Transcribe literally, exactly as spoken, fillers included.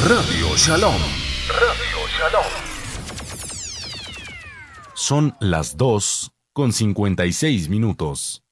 Radio Shalom. Radio Shalom. Son las dos con cincuenta y seis minutos.